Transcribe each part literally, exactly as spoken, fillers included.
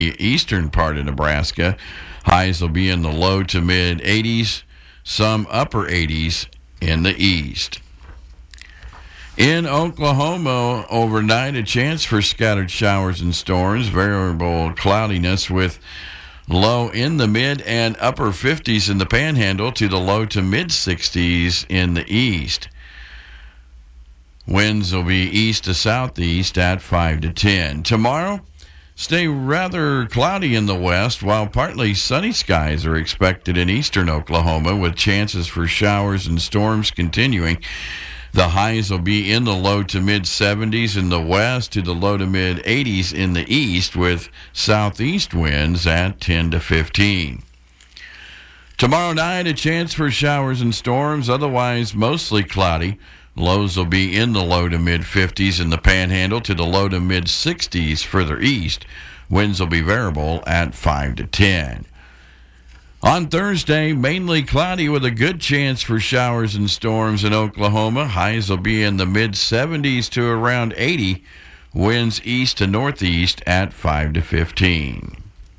eastern part of Nebraska. Highs will be in the low to mid eighties, some upper eighties in the east. In Oklahoma, overnight, a chance for scattered showers and storms, variable cloudiness with low in the mid and upper fifties in the Panhandle to the low to mid sixties in the east. Winds will be east to southeast at five to ten. Tomorrow, stay rather cloudy in the west, while partly sunny skies are expected in eastern Oklahoma, with chances for showers and storms continuing. The highs will be in the low to mid seventies in the west to the low to mid eighties in the east, with southeast winds at ten to fifteen. Tomorrow night, a chance for showers and storms, otherwise mostly cloudy. Lows will be in the low to mid fifties in the Panhandle to the low to mid sixties further east. Winds will be variable at five to ten. On Thursday, mainly cloudy with a good chance for showers and storms in Oklahoma. Highs will be in the mid seventies to around eighty. Winds east to northeast at five to fifteen.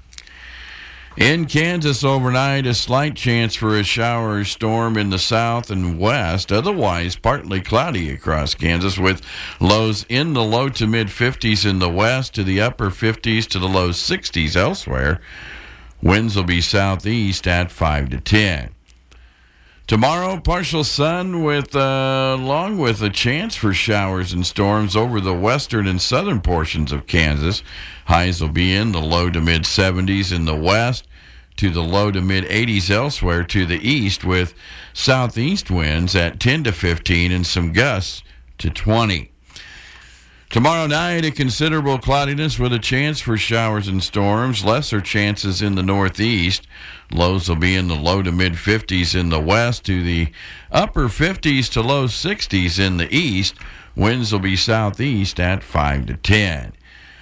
In Kansas overnight, a slight chance for a shower or storm in the south and west. Otherwise, partly cloudy across Kansas with lows in the low to mid fifties in the west to the upper fifties to the low sixties elsewhere. Winds will be southeast at five to ten. Tomorrow, partial sun with, uh, along with a chance for showers and storms over the western and southern portions of Kansas. Highs will be in the low to mid seventies in the west to the low to mid eighties elsewhere to the east, with southeast winds at ten to fifteen and some gusts to twenty. Tomorrow night, a considerable cloudiness with a chance for showers and storms. Lesser chances in the northeast. Lows will be in the low to mid fifties in the west to the upper fifties to low sixties in the east. Winds will be southeast at five to ten.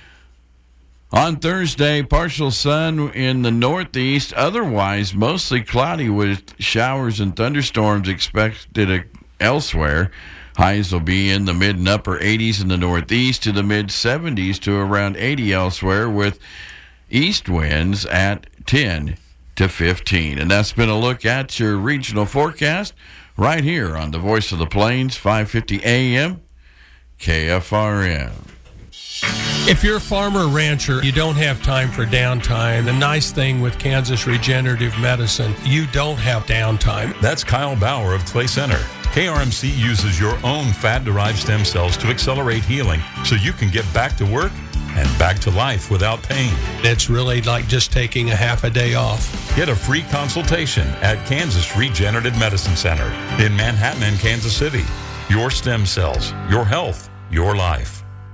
On Thursday, partial sun in the northeast. Otherwise, mostly cloudy with showers and thunderstorms expected elsewhere. Highs will be in the mid and upper eighties in the northeast to the mid seventies to around eighty elsewhere, with east winds at ten to fifteen. And that's been a look at your regional forecast right here on the Voice of the Plains, five fifty A M, K F R M. If you're a farmer or rancher, you don't have time for downtime. The nice thing with Kansas Regenerative Medicine, you don't have downtime. That's Kyle Bauer of Clay Center. K R M C uses your own fat-derived stem cells to accelerate healing so you can get back to work and back to life without pain. It's really like just taking a half a day off. Get a free consultation at Kansas Regenerative Medicine Center in Manhattan and Kansas City. Your stem cells, your health, your life.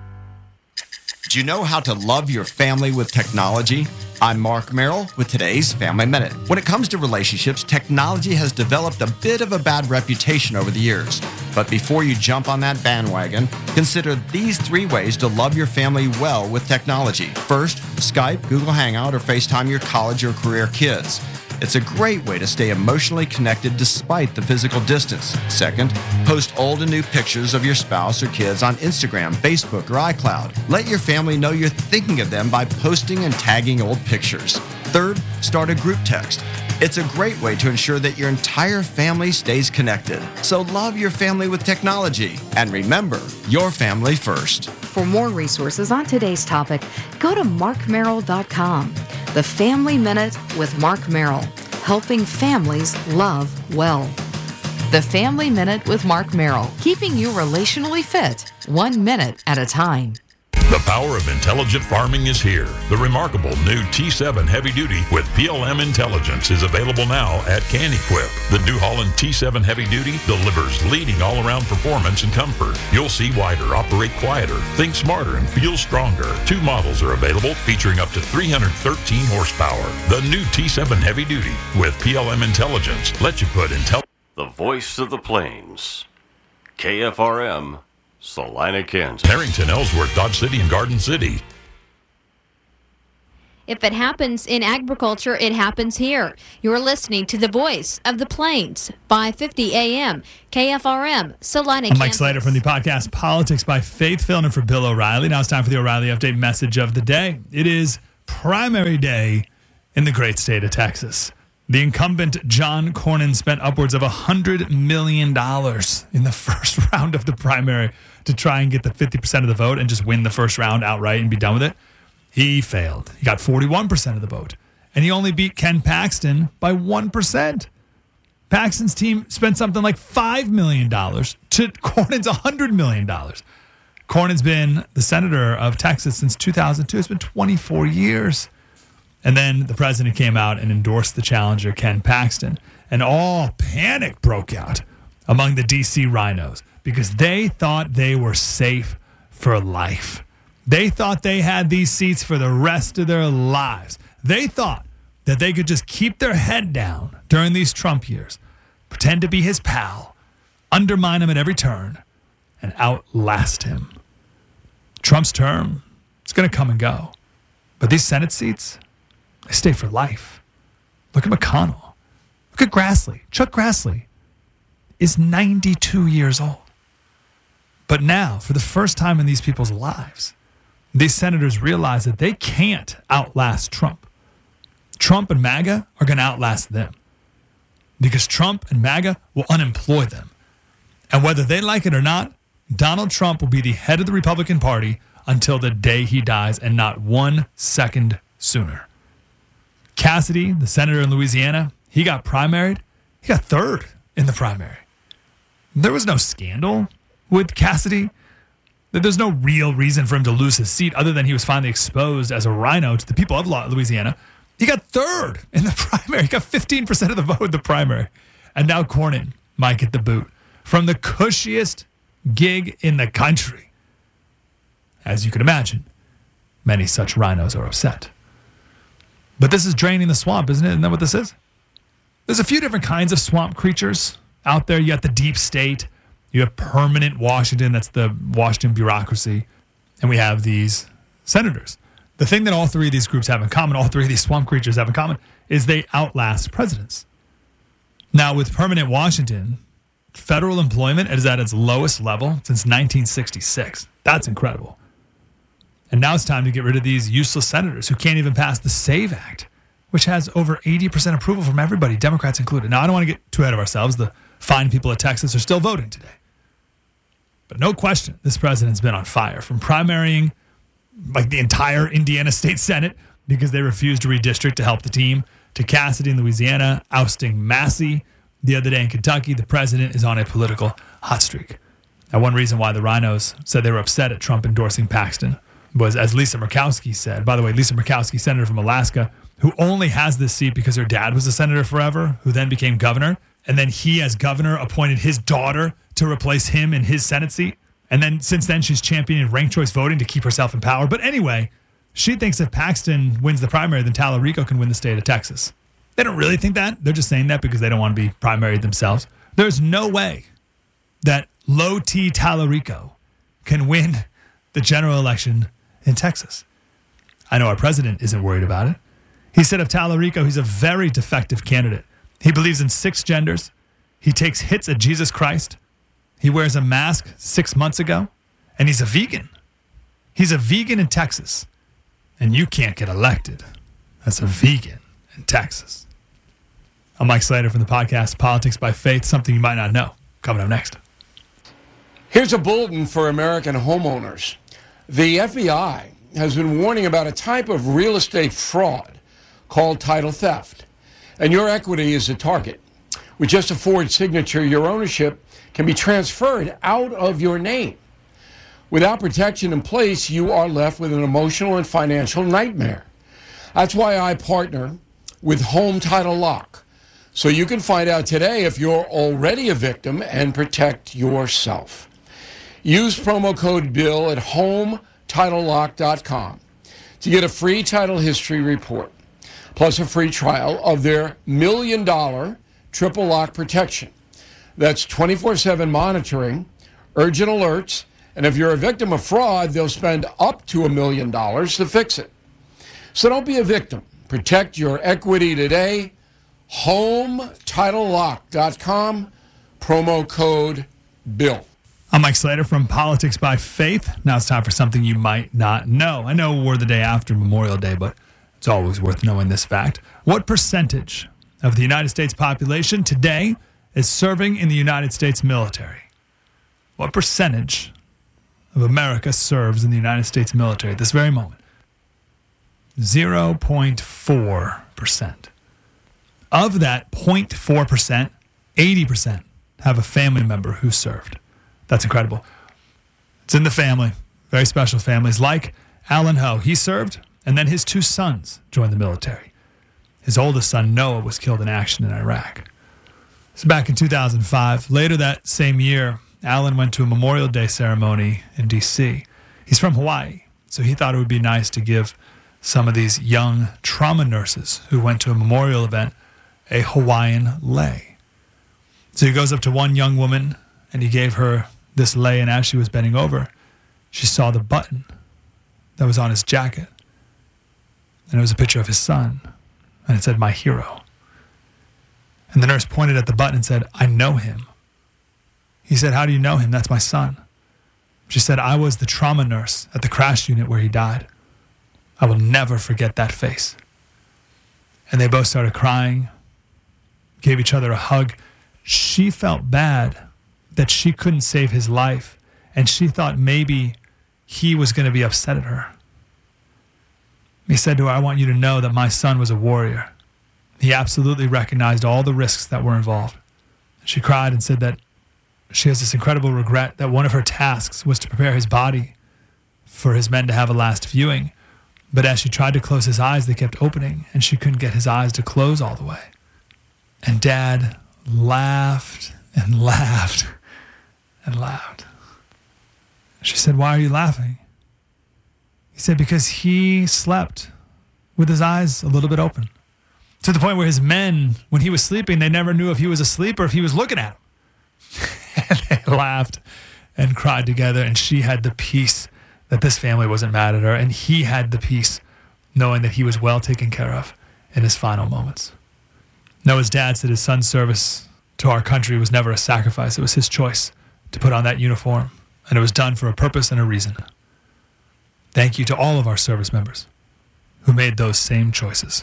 Do you know how to love your family with technology? I'm Mark Merrill with today's Family Minute. When it comes to relationships, technology has developed a bit of a bad reputation over the years. But before you jump on that bandwagon, consider these three ways to love your family well with technology. First, Skype, Google Hangout, or FaceTime your college or career kids. It's a great way to stay emotionally connected despite the physical distance. Second, post old and new pictures of your spouse or kids on Instagram, Facebook, or iCloud. Let your family know you're thinking of them by posting and tagging old pictures. Third, start a group text. It's a great way to ensure that your entire family stays connected. So love your family with technology. And remember, your family first. For more resources on today's topic, go to mark merrill dot com. The Family Minute with Mark Merrill, helping families love well. The Family Minute with Mark Merrill, keeping you relationally fit, one minute at a time. The power of intelligent farming is here. The remarkable new T seven Heavy Duty with P L M Intelligence is available now at Can Equip. The New Holland T seven Heavy Duty delivers leading all-around performance and comfort. You'll see wider, operate quieter, think smarter, and feel stronger. Two models are available featuring up to three hundred thirteen horsepower. The new T seven Heavy Duty with P L M Intelligence lets you put intelligence. The Voice of the Plains, K F R M, Salina, Kansas. Harrington, Ellsworth, Dodge City, and Garden City. If it happens in agriculture, it happens here. You're listening to the Voice of the Plains, five fifty A M, K F R M, Salina, I'm Mike Kansas. Slater from the podcast Politics by Faith, filling in for Bill O'Reilly. Now it's time for the O'Reilly Update message of the day. It is primary day in the great state of Texas. The incumbent John Cornyn spent upwards of one hundred million dollars in the first round of the primary to try and get the fifty percent of the vote and just win the first round outright and be done with it. He failed. He got forty-one percent of the vote, and he only beat Ken Paxton by one percent. Paxton's team spent something like five million dollars to Cornyn's one hundred million dollars. Cornyn's been the senator of Texas since two thousand two. It's been twenty-four years. And then the president came out and endorsed the challenger, Ken Paxton. And all panic broke out among the D C rhinos because they thought they were safe for life. They thought they had these seats for the rest of their lives. They thought that they could just keep their head down during these Trump years, pretend to be his pal, undermine him at every turn, and outlast him. Trump's term, it's going to come and go. But these Senate seats, they stay for life. Look at McConnell. Look at Grassley. Chuck Grassley is ninety-two years old. But now, for the first time in these people's lives, these senators realize that they can't outlast Trump. Trump and MAGA are going to outlast them because Trump and MAGA will unemploy them. And whether they like it or not, Donald Trump will be the head of the Republican Party until the day he dies, and not one second sooner. Cassidy, the senator in Louisiana, he got primaried. He got third in the primary. There was no scandal with Cassidy. There's no real reason for him to lose his seat other than he was finally exposed as a rhino to the people of Louisiana. He got third in the primary. He got fifteen percent of the vote in the primary. And now Cornyn might get the boot from the cushiest gig in the country. As you can imagine, many such rhinos are upset. But this is draining the swamp, isn't it? Isn't that what this is? There's a few different kinds of swamp creatures out there. You got the deep state. You have permanent Washington. That's the Washington bureaucracy. And we have these senators. The thing that all three of these groups have in common, all three of these swamp creatures have in common, is they outlast presidents. Now, with permanent Washington, federal employment is at its lowest level since nineteen sixty-six. That's incredible. And now it's time to get rid of these useless senators who can't even pass the SAVE Act, which has over eighty percent approval from everybody, Democrats included. Now, I don't want to get too ahead of ourselves. The fine people of Texas are still voting today. But no question, this president's been on fire from primarying like the entire Indiana State Senate because they refused to redistrict to help the team, to Cassidy in Louisiana, ousting Massey. The other day in Kentucky, the president is on a political hot streak. Now, one reason why the rhinos said they were upset at Trump endorsing Paxton was, as Lisa Murkowski said, by the way, Lisa Murkowski, senator from Alaska, who only has this seat because her dad was a senator forever, who then became governor, and then he, as governor, appointed his daughter to replace him in his Senate seat. And then since then, she's championing ranked choice voting to keep herself in power. But anyway, she thinks if Paxton wins the primary, then Tallarico can win the state of Texas. They don't really think that. They're just saying that because they don't want to be primaried themselves. There's no way that Low T Tallarico can win the general election in Texas. I know our president isn't worried about it. He said of Tallarico, he's a very defective candidate. He believes in six genders. He takes hits at Jesus Christ. He wears a mask six months ago, and he's a vegan. He's a vegan in Texas, and you can't get elected as a vegan in Texas. I'm Mike Slater from the podcast Politics by Faith, something you might not know. Coming up next. Here's a bulletin for American homeowners. The F B I has been warning about a type of real estate fraud called title theft, and your equity is a target. With just a Ford signature, your ownership can be transferred out of your name. Without protection in place, you are left with an emotional and financial nightmare. That's why I partner with Home Title Lock, so you can find out today if you're already a victim and protect yourself. Use promo code BILL at home title lock dot com to get a free title history report, plus a free trial of their million dollar triple lock protection. That's twenty-four seven monitoring, urgent alerts, and if you're a victim of fraud, they'll spend up to a million dollars to fix it. So don't be a victim. Protect your equity today. home title lock dot com, promo code BILL. I'm Mike Slater from Politics by Faith. Now it's time for something you might not know. I know we're the day after Memorial Day, but It's always worth knowing this fact. What percentage of the United States population today is serving in the United States military? What percentage of America serves in the United States military at this very moment? zero point four percent. Of that zero point four percent, eighty percent have a family member who served. That's incredible. It's in the family. Very special families like Alan Ho. He served, and then his two sons joined the military. His oldest son, Noah, was killed in action in Iraq. This is back in two thousand five. Later that same year, Alan went to a Memorial Day ceremony in D C He's from Hawaii, so he thought it would be nice to give some of these young trauma nurses who went to a memorial event a Hawaiian lei. So he goes up to one young woman, and he gave her this lei, and as she was bending over, she saw the button that was on his jacket. And it was a picture of his son, and it said, "My hero." And the nurse pointed at the button and said, "I know him." He said, "How do you know him? That's my son." She said, "I was the trauma nurse at the crash unit where he died. I will never forget that face." And they both started crying, gave each other a hug. She felt bad that she couldn't save his life, and she thought maybe he was going to be upset at her. He said to her, "I want you to know that my son was a warrior. He absolutely recognized all the risks that were involved." She cried and said that she has this incredible regret that one of her tasks was to prepare his body for his men to have a last viewing. But as she tried to close his eyes, they kept opening, and she couldn't get his eyes to close all the way. And Dad laughed and laughed and laughed. She said, "Why are you laughing?" He said, "Because he slept with his eyes a little bit open, to the point where his men, when he was sleeping, they never knew if he was asleep or if he was looking at them." And they laughed and cried together, and she had the peace that this family wasn't mad at her, and he had the peace knowing that he was well taken care of in his final moments. Noah's dad said his son's service to our country was never a sacrifice. It was his choice to put on that uniform, and it was done for a purpose and a reason. Thank you to all of our service members who made those same choices.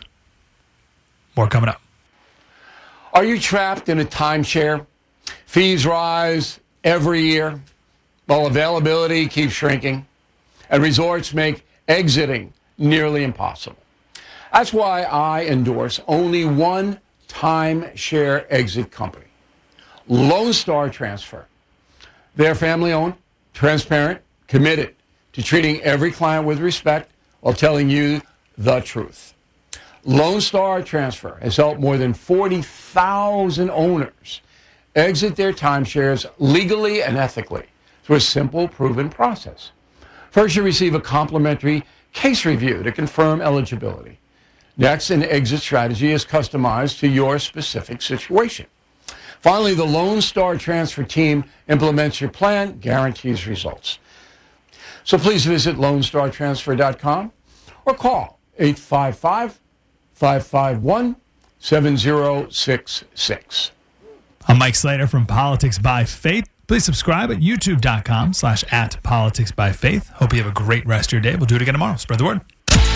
More coming up. Are you trapped in a timeshare? Fees rise every year while availability keeps shrinking, and resorts make exiting nearly impossible. That's why I endorse only one timeshare exit company, Lone Star Transfer. They're family-owned, transparent, committed to treating every client with respect while telling you the truth. Lone Star Transfer has helped more than forty thousand owners exit their timeshares legally and ethically through a simple, proven process. First, you receive a complimentary case review to confirm eligibility. Next, an exit strategy is customized to your specific situation. Finally, the Lone Star Transfer team implements your plan, guarantees results. So please visit lone star transfer dot com or call eight five five, five five one, seven zero six six. I'm Mike Slater from Politics by Faith. Please subscribe at youtube.com slash at Politics by Faith. Hope you have a great rest of your day. We'll do it again tomorrow. Spread the word.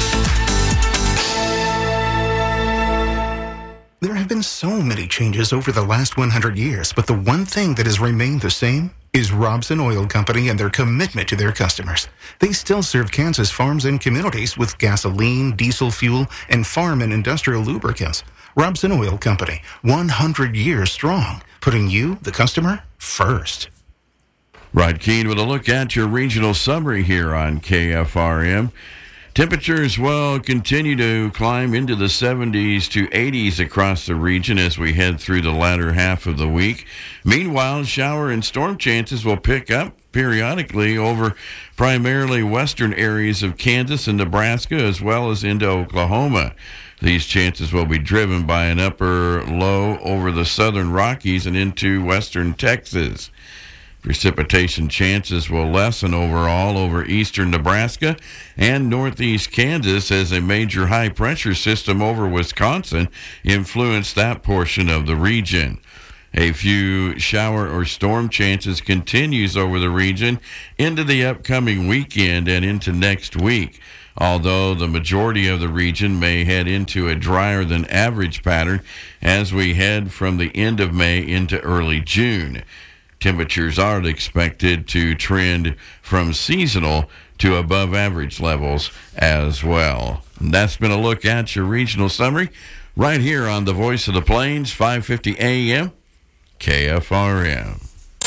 There have been so many changes over the last one hundred years, but the one thing that has remained the same is Robson Oil Company and their commitment to their customers. They still serve Kansas farms and communities with gasoline, diesel fuel, and farm and industrial lubricants. Robson Oil Company, one hundred years strong, putting you, the customer, first. Rod Keene with a look at your regional summary here on K F R M. Temperatures will continue to climb into the seventies to eighties across the region as we head through the latter half of the week. Meanwhile, shower and storm chances will pick up periodically over primarily western areas of Kansas and Nebraska, as well as into Oklahoma. These chances will be driven by an upper low over the southern Rockies and into western Texas. Precipitation chances will lessen overall over eastern Nebraska and northeast Kansas as a major high-pressure system over Wisconsin influenced that portion of the region. A few shower or storm chances continues over the region into the upcoming weekend and into next week. although the majority of the region may head into a drier than average pattern as we head from the end of May into early June. Temperatures are expected to trend from seasonal to above average levels as well. And that's been a look at your regional summary right here on the Voice of the Plains, five fifty A M, K F R M.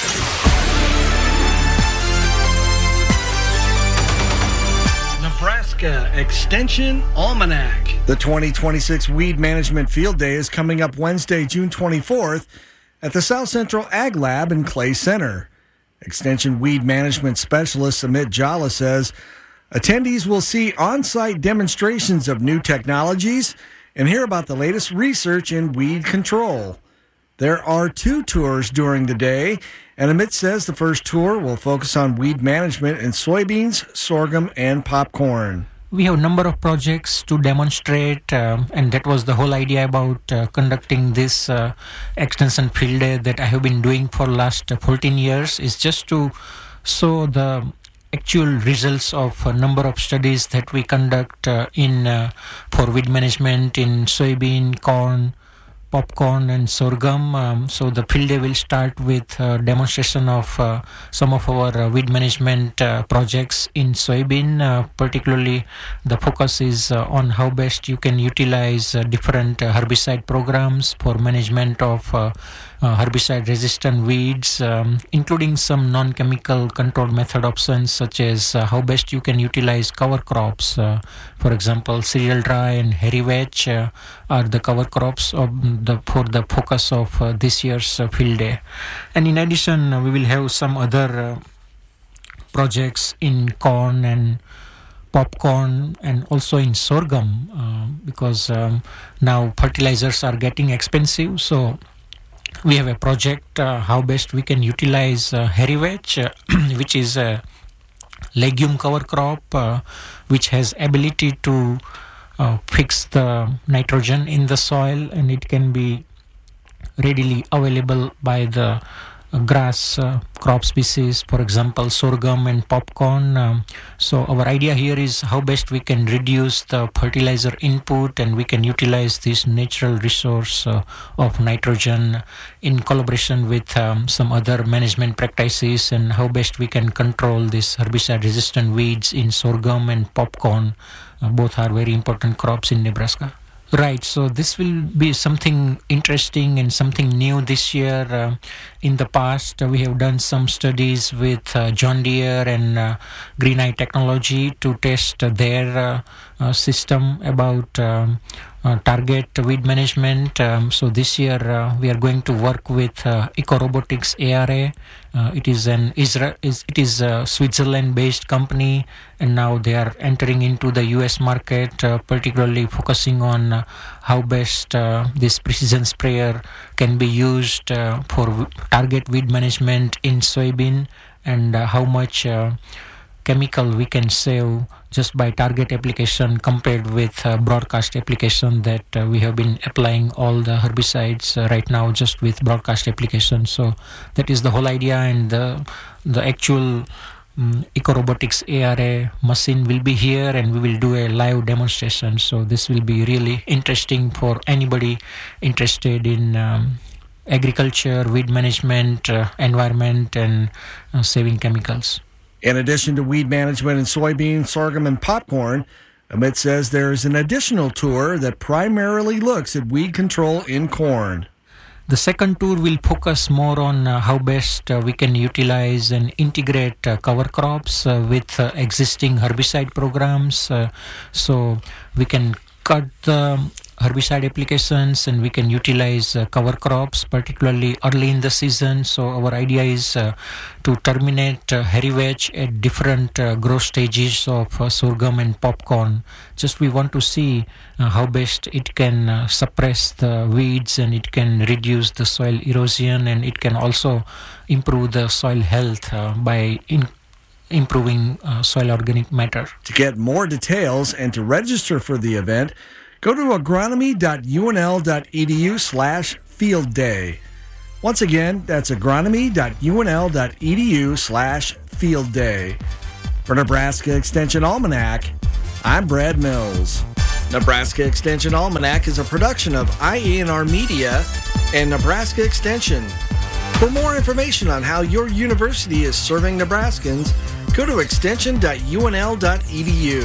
Nebraska Extension Almanac. The twenty twenty-six Weed Management Field Day is coming up Wednesday, June twenty-fourth at the South Central Ag Lab in Clay Center. Extension Weed Management Specialist Amit Jala says attendees will see on-site demonstrations of new technologies and hear about the latest research in weed control. There are two tours during the day, and Amit says the first tour will focus on weed management in soybeans, sorghum, and popcorn. We have a number of projects to demonstrate, uh, and that was the whole idea about uh, conducting this uh, extension field day that I have been doing for the last fourteen years, is just to show the actual results of a number of studies that we conduct uh, in uh, for weed management in soybean, corn, popcorn and sorghum. Um, so the field day will start with a demonstration of uh, some of our uh, weed management uh, projects in soybean. Uh, particularly the focus is uh, on how best you can utilize uh, different uh, herbicide programs for management of uh, uh, herbicide resistant weeds, um, including some non-chemical control method options such as uh, how best you can utilize cover crops. Uh, for example, cereal dry and hairy vetch uh, are the cover crops of the for the focus of uh, this year's uh, field day. And in addition, uh, we will have some other uh, projects in corn and popcorn and also in sorghum uh, because um, now fertilizers are getting expensive. So we have a project uh, how best we can utilize uh, hairy vetch, uh, which is a legume cover crop uh, which has ability to Uh, fix the nitrogen in the soil, and it can be readily available by the uh, grass uh, crop species, for example sorghum and popcorn. Um, so our idea here is how best we can reduce the fertilizer input and we can utilize this natural resource uh, of nitrogen in collaboration with um, some other management practices, and how best we can control these herbicide resistant weeds in sorghum and popcorn. Uh, both are very important crops in Nebraska. Right, so this will be something interesting and something new this year. Uh, in the past, uh, we have done some studies with uh, John Deere and uh, Green Eye Technology to test uh, their uh, uh, system about um, uh, target weed management. Um, so this year, uh, we are going to work with uh, EcoRobotics A R A. Uh, it is an Israel. Is it is a Switzerland-based company, and now they are entering into the U S market, uh, particularly focusing on uh, how best uh, this precision sprayer can be used uh, for w- target weed management in soybean, and uh, how much uh, chemical we can save just by target application compared with uh, broadcast application that uh, we have been applying all the herbicides uh, right now just with broadcast application. So that is the whole idea, and the the actual um, EcoRobotics A R A machine will be here, and we will do a live demonstration. So this will be really interesting for anybody interested in um, agriculture, weed management, uh, environment, and uh, saving chemicals. In addition to weed management in soybean, sorghum, and popcorn, Amit says there is an additional tour that primarily looks at weed control in corn. The second tour will focus more on uh, how best uh, we can utilize and integrate uh, cover crops uh, with uh, existing herbicide programs. Uh, so we can cut the herbicide applications and we can utilize uh, cover crops, particularly early in the season. So our idea is uh, to terminate uh, hairy vetch at different uh, growth stages of uh, sorghum and popcorn. Just we want to see uh, how best it can uh, suppress the weeds, and it can reduce the soil erosion, and it can also improve the soil health uh, by in improving uh, soil organic matter. To get more details and to register for the event, go to agronomy.unl.edu slash field day. Once again, that's agronomy.unl.edu slash field day. For Nebraska Extension Almanac, I'm Brad Mills. Nebraska Extension Almanac is a production of I E and R Media and Nebraska Extension. For more information on how your university is serving Nebraskans, go to extension dot u n l dot e d u.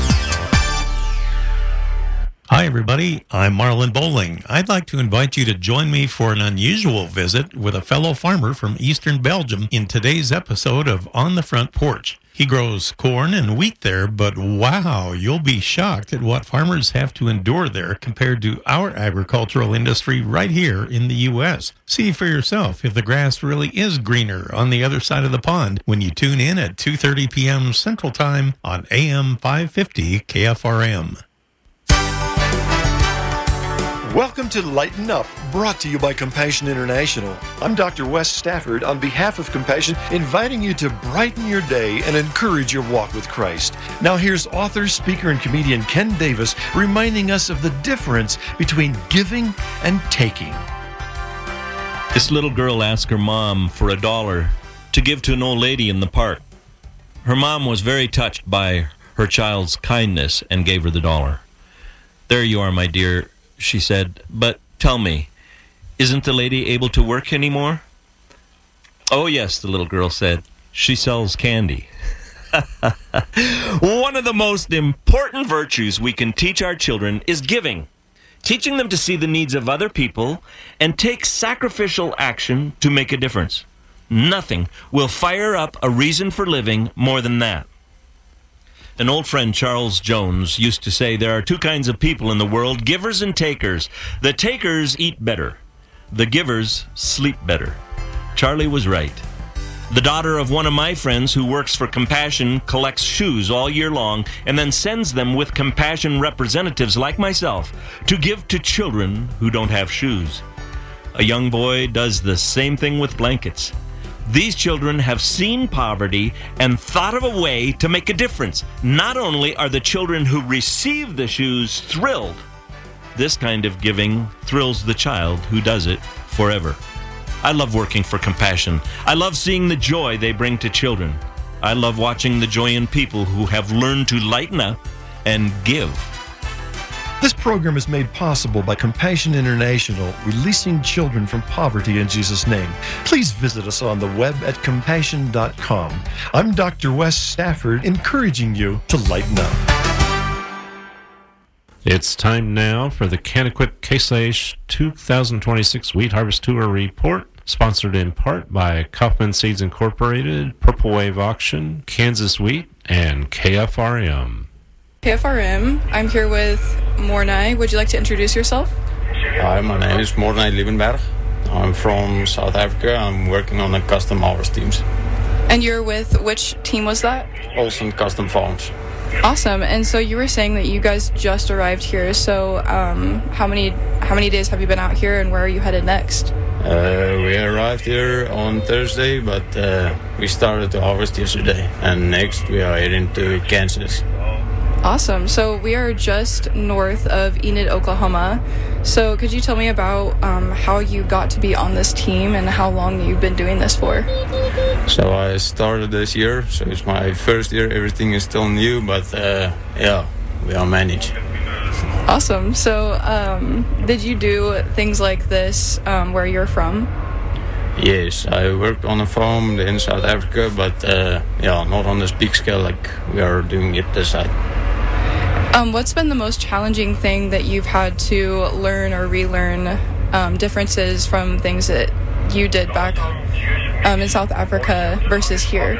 Hi, everybody. I'm Marlon Bowling. I'd like to invite you to join me for an unusual visit with a fellow farmer from Eastern Belgium in today's episode of On the Front Porch. He grows corn and wheat there, but wow, you'll be shocked at what farmers have to endure there compared to our agricultural industry right here in the U S. See for yourself if the grass really is greener on the other side of the pond when you tune in at two thirty p.m. Central Time on A M five fifty K F R M. Welcome to Lighten Up, brought to you by Compassion International. I'm Doctor Wes Stafford on behalf of Compassion, inviting you to brighten your day and encourage your walk with Christ. Now here's author, speaker, and comedian Ken Davis reminding us of the difference between giving and taking. This little girl asked her mom for a dollar to give to an old lady in the park. Her mom was very touched by her child's kindness and gave her the dollar. "There you are, my dear," she said, "but tell me, isn't the lady able to work anymore?" "Oh, yes," the little girl said. "She sells candy." One of the most important virtues we can teach our children is giving, teaching them to see the needs of other people and take sacrificial action to make a difference. Nothing will fire up a reason for living more than that. An old friend, Charles Jones, used to say there are two kinds of people in the world, givers and takers. The takers eat better. The givers sleep better. Charlie was right. The daughter of one of my friends who works for Compassion collects shoes all year long and then sends them with Compassion representatives like myself to give to children who don't have shoes. A young boy does the same thing with blankets. These children have seen poverty and thought of a way to make a difference. Not only are the children who receive the shoes thrilled, this kind of giving thrills the child who does it forever. I love working for Compassion. I love seeing the joy they bring to children. I love watching the joy in people who have learned to lighten up and give. This program is made possible by Compassion International, releasing children from poverty in Jesus' name. Please visit us on the web at compassion dot com. I'm Doctor Wes Stafford, encouraging you to lighten up. It's time now for the Canaquip Case I H two thousand twenty-six Wheat Harvest Tour Report, sponsored in part by Kaufman Seeds Incorporated, Purple Wave Auction, Kansas Wheat, and K F R M. K F R M, I'm here with Mornay. Would you like to introduce yourself? Hi, my name is Mornay Liebenberg. I'm from South Africa. I'm working on the custom harvest teams. And you're with, which team was that? Olsen Custom Farms. Awesome. And so you were saying that you guys just arrived here. So um, how many how many days have you been out here, and where are you headed next? Uh, we arrived here on Thursday, but uh, we started to harvest yesterday. And next we are heading to Kansas. Awesome. So we are just north of Enid, Oklahoma. So could you tell me about um, how you got to be on this team and how long you've been doing this for? So I started this year, so it's my first year. Everything is still new, but uh, yeah, we are managed. Awesome. So um, did you do things like this um, where you're from? Yes, I worked on a farm in South Africa, but uh, yeah, not on this big scale like we are doing it this side. Um, what's been the most challenging thing that you've had to learn or relearn, um, differences from things that you did back um, in South Africa versus here?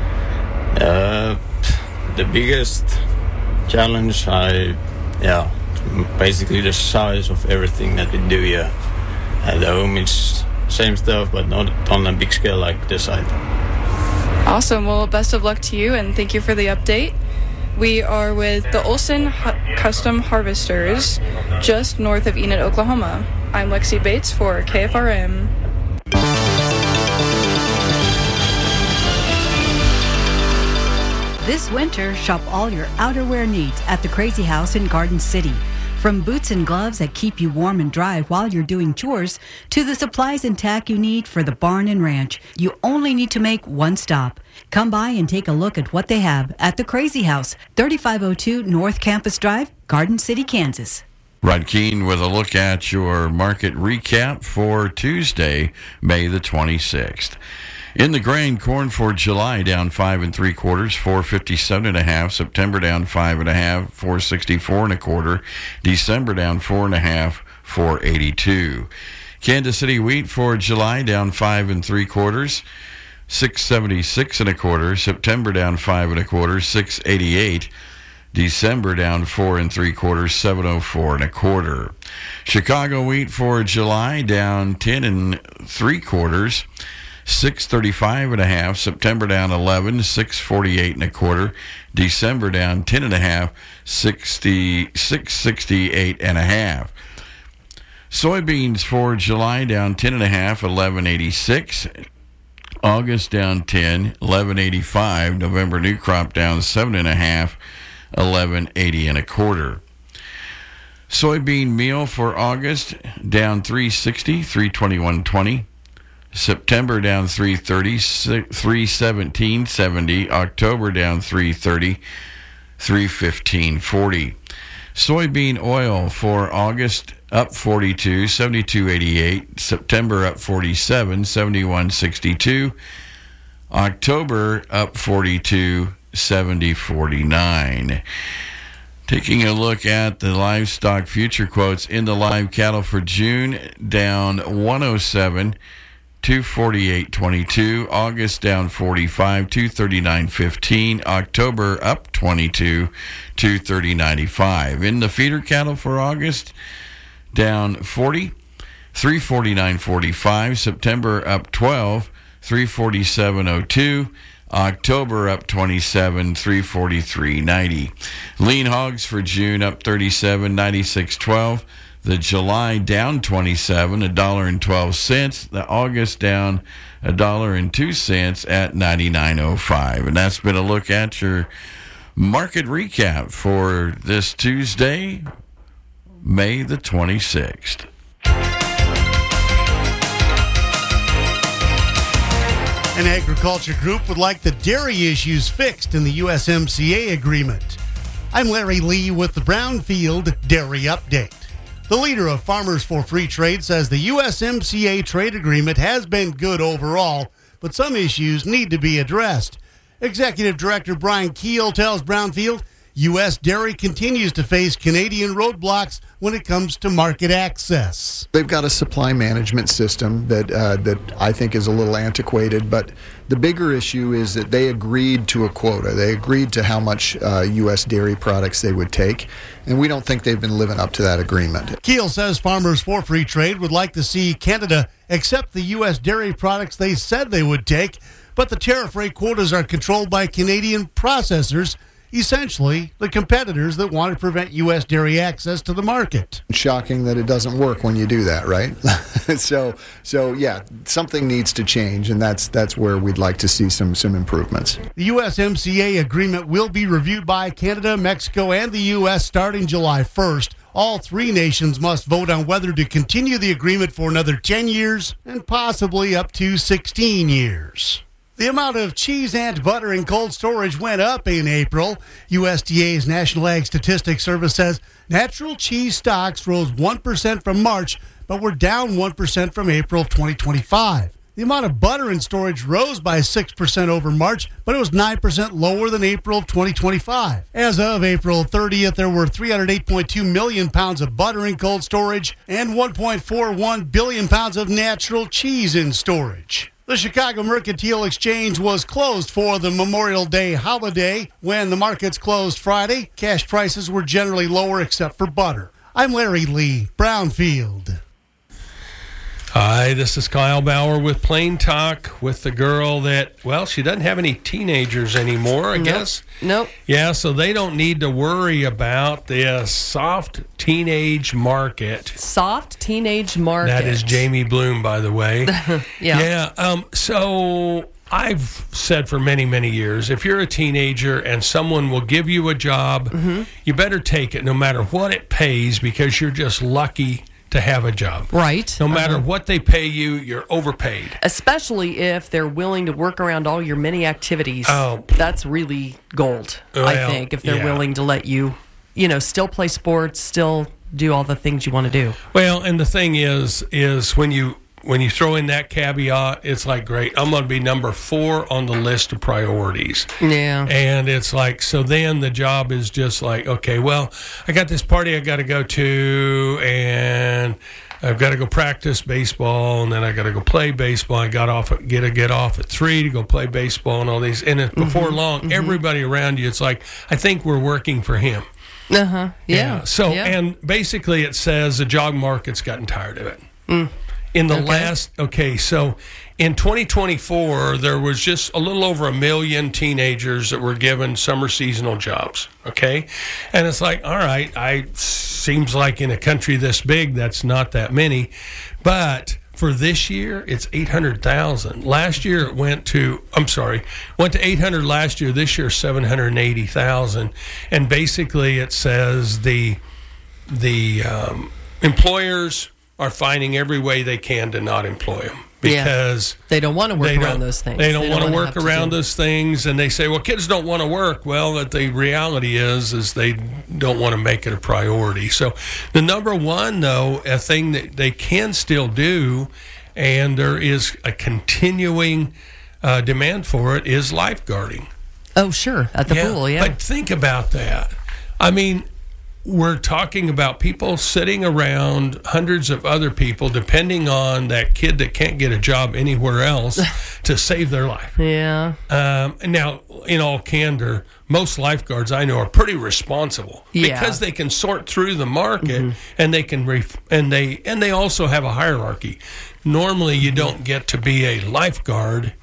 Uh, the biggest challenge, I, yeah, basically the size of everything that we do here. At home it's same stuff, but not on a big scale like this side. Awesome. Well, best of luck to you, and thank you for the update. We are with the Olsen H- Custom Harvesters, just north of Enid, Oklahoma. I'm Lexi Bates for K F R M. This winter, shop all your outerwear needs at the Crazy House in Garden City. From boots and gloves that keep you warm and dry while you're doing chores, to the supplies and tack you need for the barn and ranch, you only need to make one stop. Come by and take a look at what they have at the Crazy House, thirty-five oh two North Campus Drive, Garden City, Kansas. Rod Keene with a look at your market recap for Tuesday, May the twenty-sixth. In the grain, corn for July down five and three quarters, four fifty-seven and a half. September down five and a half, four sixty-four and a quarter. December down four and a half, four eighty-two. Kansas City wheat for July down five and three quarters, six seventy-six and a quarter. September down five and a quarter, six eighty-eight. December down four and three quarters, seven oh four and a quarter. Chicago wheat for July down ten and three quarters, six thirty-five and a half. September down eleven, six forty-eight and a quarter. December down ten and a half, sixty six sixty-eight and a half. Soybeans for July down ten and a half, eleven eighty-six. August down ten, eleven eighty-five. November new crop down seven and a half, eleven eighty and a quarter. Soybean meal for August down three sixty, three twenty-one twenty. September down three thirty, three seventeen seventy. October down three thirty, three fifteen forty. Soybean oil for August up forty-two, seventy-two eighty-eight. September up forty-seven, seventy-one sixty-two. October up forty-two, seventy forty-nine. Taking a look at the livestock future quotes in the live cattle for June, down one oh seven, two forty-eight twenty-two. August down forty-five, two thirty-nine fifteen. October up twenty-two, two thirty ninety-five. In the feeder cattle for August, down forty, three forty-nine forty-five. September up twelve, three forty-seven oh two. October up twenty-seven, three forty-three ninety. Lean hogs for June up thirty-seven, ninety-six twelve. The July down twenty-seven, a dollar and twelve cents. The August down a dollar and two cents at ninety-nine oh five. And that's been a look at your market recap for this Tuesday, May the twenty-sixth. An agriculture group would like the dairy issues fixed in the U S M C A agreement. I'm Larry Lee with the Brownfield Dairy Update. The leader of Farmers for Free Trade says the U S M C A trade agreement has been good overall, but some issues need to be addressed. Executive Director Brian Keel tells Brownfield U S dairy continues to face Canadian roadblocks when it comes to market access. They've got a supply management system that uh, that I think is a little antiquated, but the bigger issue is that they agreed to a quota. They agreed to how much uh, U S dairy products they would take, and we don't think they've been living up to that agreement. Keel says Farmers for Free Trade would like to see Canada accept the U S dairy products they said they would take, but the tariff rate quotas are controlled by Canadian processors, essentially the competitors that want to prevent U S dairy access to the market. Shocking that it doesn't work when you do that, right? so, so yeah, something needs to change, and that's that's where we'd like to see some some improvements. The U S M C A agreement will be reviewed by Canada, Mexico, and the U S starting July first. All three nations must vote on whether to continue the agreement for another ten years and possibly up to sixteen years. The amount of cheese and butter in cold storage went up in April. U S D A's National Ag Statistics Service says natural cheese stocks rose one percent from March, but were down one percent from April of twenty twenty-five. The amount of butter in storage rose by six percent over March, but it was nine percent lower than April of twenty twenty-five. As of April thirtieth, there were three hundred eight point two million pounds of butter in cold storage and one point four one billion pounds of natural cheese in storage. The Chicago Mercantile Exchange was closed for the Memorial Day holiday. When the markets closed Friday, cash prices were generally lower except for butter. I'm Larry Lee, Brownfield. Hi, this is Kyle Bauer with Plain Talk with the girl that, well, she doesn't have any teenagers anymore, I nope. guess. Nope. Yeah, so they don't need to worry about this soft teenage market. Soft teenage market. That is Jamie Bloom, by the way. yeah. Yeah. Um. So I've said for many, many years, if you're a teenager and someone will give you a job, mm-hmm. you better take it no matter what it pays, because you're just lucky to have a job. Right. No matter uh-huh. what they pay you, you're overpaid. Especially if they're willing to work around all your many activities. Oh. That's really gold, Well, I think, if they're yeah. willing to let you, you know, still play sports, still do all the things you want to do. Well, and the thing is, is when you when you throw in that caveat, it's like, great, I'm going to be number four on the list of priorities. Yeah. And it's like, so then the job is just like, okay, well, I got this party I got to go to, and I've got to go practice baseball, and then I got to go play baseball. I got off, at, get to get off at three to go play baseball and all these. And mm-hmm. before long, mm-hmm. everybody around you, it's like, I think we're working for him. Uh-huh. Yeah. yeah. So, yeah. and basically it says the job market's gotten tired of it. Mm. In the okay. last, okay, so in twenty twenty-four, there was just a little over a million teenagers that were given summer seasonal jobs, okay? And it's like, all right, I seems like in a country this big, that's not that many. But for this year, it's eight hundred thousand. Last year, it went to, I'm sorry, went to eight hundred last year. This year, seven hundred eighty thousand. And basically, it says the the um, employers are finding every way they can to not employ them, because yeah. they don't want to work around those things. They don't, they don't want to work around to those things, and they say, well, kids don't want to work. Well, that the reality is, is they don't want to make it a priority. So the number one, though, a thing that they can still do, and there is a continuing uh, demand for it, is lifeguarding. Oh, sure, at the yeah. pool, yeah. But think about that. I mean, we're talking about people sitting around hundreds of other people, depending on that kid that can't get a job anywhere else to save their life. Yeah. Um, and now, in all candor, most lifeguards I know are pretty responsible yeah. because they can sort through the market, mm-hmm. and they can ref- and they and they also have a hierarchy. Normally, you don't get to be a lifeguard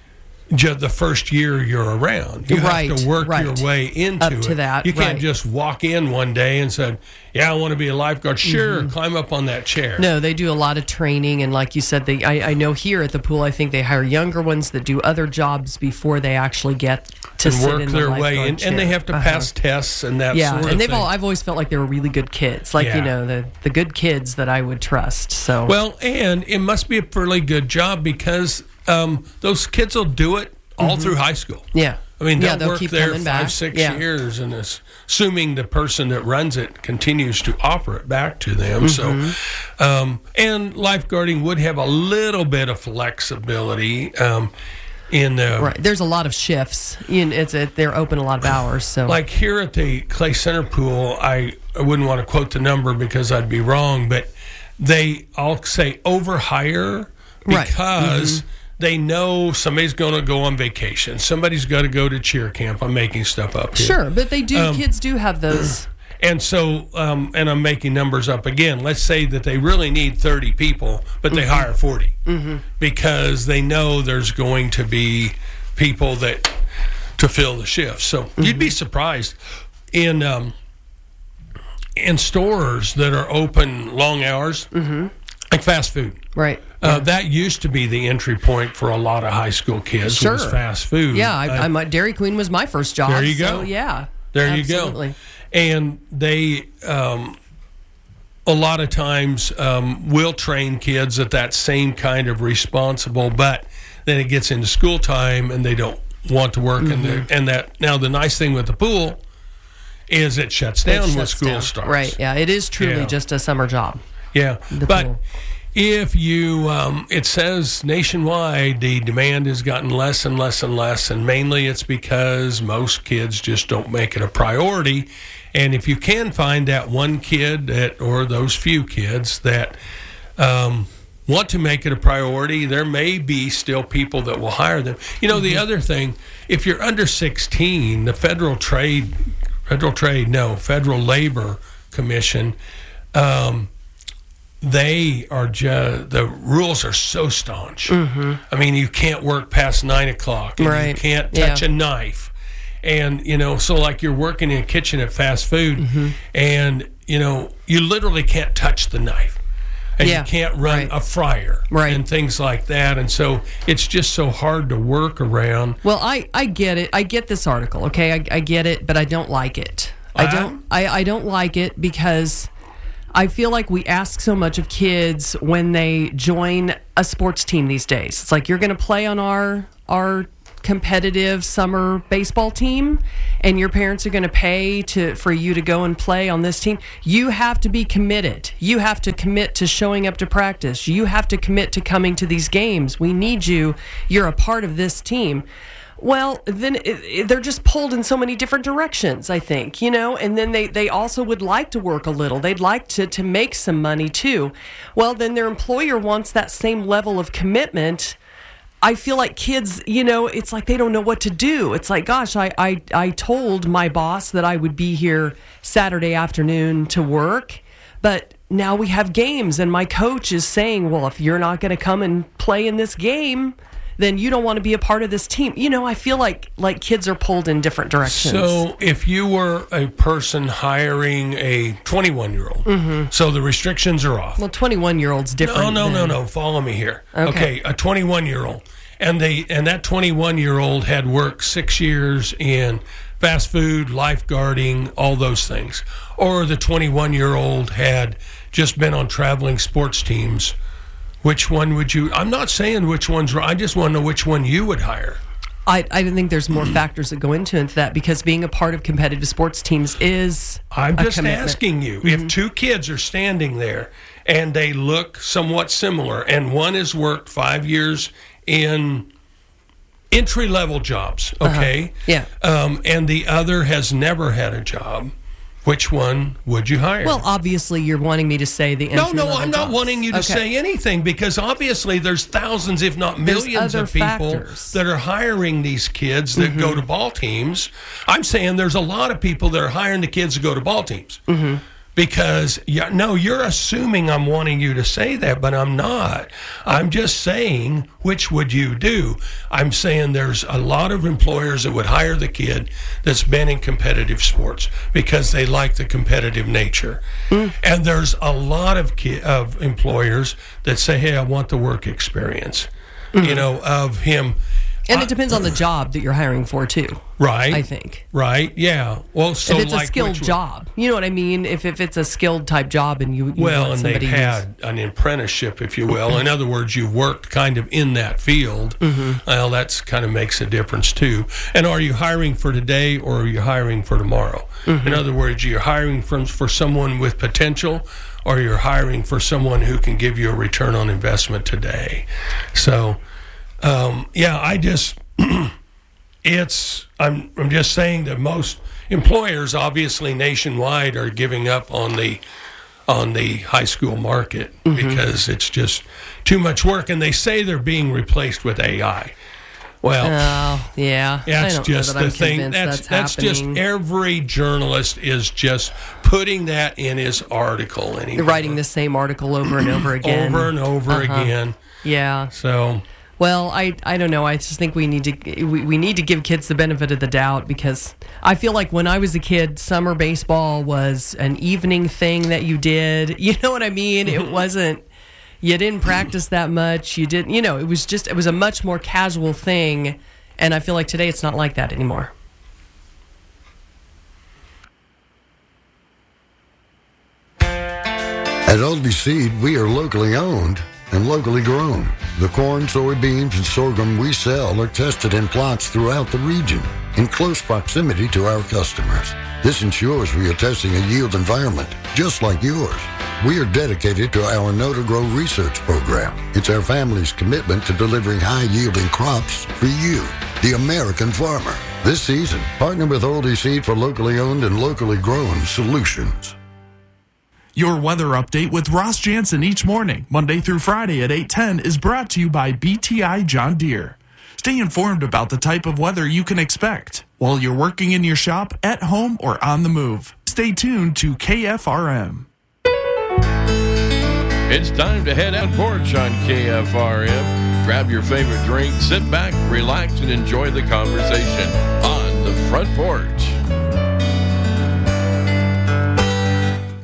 just the first year you're around. You right, have to work right. your way into Up to it. that, you can't right. just walk in one day and say, yeah, I want to be a lifeguard. Sure, mm-hmm. climb up on that chair. No, they do a lot of training, and like you said, they I, I know here at the pool, I think they hire younger ones that do other jobs before they actually get to and sit work in the their lifeguard way in, chair. and they have to uh-huh. pass tests and that yeah, sort of and they've thing. all I've always felt like they were really good kids, like yeah. you know the the good kids that I would trust. So well, and it must be a fairly good job, because um, those kids will do it all mm-hmm. through high school. Yeah. I mean, yeah, they'll, they'll work keep there coming five, back. six yeah. years, and it's, assuming the person that runs it continues to offer it back to them. Mm-hmm. So, um, and lifeguarding would have a little bit of flexibility. Um, in the, right, there's a lot of shifts. You know, it's a, they're open a lot of hours. So, like here at the Clay Center pool, I, I wouldn't want to quote the number because I'd be wrong, but they, I'll say overhire because. Right. Mm-hmm. They know somebody's going to go on vacation. Somebody's got to go to cheer camp. I'm making stuff up here. Sure, but they do. Um, kids do have those. And so, um, and I'm making numbers up again. Let's say that they really need thirty people, but they mm-hmm. hire forty mm-hmm. because they know there's going to be people that to fill the shifts. So mm-hmm. you'd be surprised in um, in stores that are open long hours, mm-hmm. like fast food. Right. Uh, that used to be the entry point for a lot of high school kids. Sure. Was fast food. Yeah, I, uh, I'm a, Dairy Queen was my first job. There you so go. Yeah. There absolutely. you go. And they, um, a lot of times, um, will train kids at that same kind of responsible, but then it gets into school time and they don't want to work. Mm-hmm. And, and that now the nice thing with the pool is it shuts down it when shuts school down. starts. Right. Yeah. It is truly Yeah. just a summer job. Yeah. The but. pool. If you, um, it says nationwide, the demand has gotten less and less and less, and mainly it's because most kids just don't make it a priority. And if you can find that one kid that, or those few kids that um, want to make it a priority, there may be still people that will hire them. You know, mm-hmm. the other thing, if you're under sixteen, the Federal Trade, Federal Trade, no, Federal Labor Commission, um, they are just, the rules are so staunch. Mm-hmm. I mean, you can't work past nine o'clock. And right. You can't touch yeah. a knife. And, you know, so like you're working in a kitchen at fast food, mm-hmm. and, you know, you literally can't touch the knife. and Yeah, you can't run right. a fryer Right. and things like that. And so it's just so hard to work around. Well, I, I get it. I get this article, okay? I, I get it, but I don't like it. I don't I, I don't like it because I feel like we ask so much of kids when they join a sports team these days. It's like, you're going to play on our our competitive summer baseball team, and your parents are going to pay to for you to go and play on this team. You have to be committed. You have to commit to showing up to practice. You have to commit to coming to these games. We need you. You're a part of this team. Well, then it, it, they're just pulled in so many different directions, I think, you know, and then they, they also would like to work a little. They'd like to, to make some money too. Well, then their employer wants that same level of commitment. I feel like kids, you know, it's like they don't know what to do. It's like, gosh, I, I, I told my boss that I would be here Saturday afternoon to work, but now we have games and my coach is saying, well, if you're not going to come and play in this game, then you don't want to be a part of this team. You know, I feel like like kids are pulled in different directions. So if you were a person hiring a twenty-one-year-old, Mm-hmm. so the restrictions are off. Well, twenty-one-year-old's different. No, no, no, than- no. Follow me here. Okay. Okay, a twenty-one-year-old, and they and that twenty-one-year-old had worked six years in fast food, lifeguarding, all those things, or the twenty-one-year-old had just been on traveling sports teams. Which one would you? I'm not saying which one's right. I just want to know which one you would hire. I, I think there's more factors that go into that because being a part of competitive sports teams is I'm a just commitment. asking you, Mhm. if two kids are standing there and they look somewhat similar, and one has worked five years in entry level jobs, okay, Uh-huh. Yeah. um, and the other has never had a job, which one would you hire? Well, obviously, you're wanting me to say the no, no, entry-level I'm not jobs. wanting you to Okay. say anything because obviously there's thousands, if not There's millions other of people factors. that are hiring these kids that Mm-hmm. go to ball teams. I'm saying there's a lot of people that are hiring the kids to go to ball teams. Mm-hmm. Because, yeah, no, you're assuming I'm wanting you to say that, but I'm not. I'm just saying, which would you do? I'm saying there's a lot of employers that would hire the kid that's been in competitive sports because they like the competitive nature. Mm. And there's a lot of ki- of employers that say, hey, I want the work experience, Mm-hmm. you know, of him. And it depends on the job that you're hiring for, too. Right. I think. Right, yeah. Well, so if it's like a skilled which one? job, you know what I mean? If, if it's a skilled type job and you, you Well, want and somebody they've who's- had an apprenticeship, if you will. In other words, you've worked kind of in that field. Mhm. Well, that's kind of makes a difference too. And are you hiring for today or are you hiring for tomorrow? Mhm. In other words, you're hiring from for someone with potential, or you're hiring for someone who can give you a return on investment today. So, um, yeah, I just. It's I'm I'm just saying that most employers, obviously nationwide, are giving up on the on the high school market Mm-hmm. because it's just too much work, and they say they're being replaced with A I. Well, Oh, yeah. I that's don't know just that the I'm thing. convinced That's that's just happening. every journalist is just putting that in his article anymore. They're writing the same article over and over again. Over and over Uh-huh. again. Yeah. So. Well, I I don't know. I just think we need to we, we need to give kids the benefit of the doubt because I feel like when I was a kid, summer baseball was an evening thing that you did. You know what I mean? It wasn't. You didn't practice that much. You didn't. You know, it was just it was a much more casual thing, and I feel like today it's not like that anymore. At Aldi Seed, we are locally owned and locally grown. The corn, soybeans, and sorghum we sell are tested in plots throughout the region in close proximity to our customers. This ensures we are testing a yield environment just like yours. We are dedicated to our Know to Grow research program. It's our family's commitment to delivering high-yielding crops for you, the American farmer. This season, partner with Aldi Seed for locally owned and locally grown solutions. Your weather update with Ross Jansen each morning, Monday through Friday at eight ten, is brought to you by B T I John Deere. Stay informed about the type of weather you can expect while you're working in your shop, at home, or on the move. Stay tuned to K F R M. It's time to head out porch on K F R M. Grab your favorite drink, sit back, relax, and enjoy the conversation on the front porch.